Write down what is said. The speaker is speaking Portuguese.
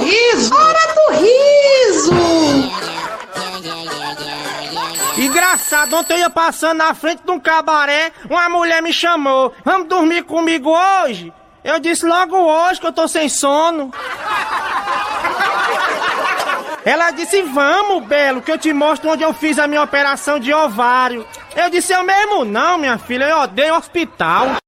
riso! Hora do riso! Engraçado, ontem eu ia passando na frente de um cabaré, uma mulher me chamou: vamos dormir comigo hoje? Eu disse logo hoje que eu tô sem sono. Ela disse: vamos, Belo, que eu te mostro onde eu fiz a minha operação de ovário. Eu disse: eu mesmo não, minha filha, eu odeio hospital.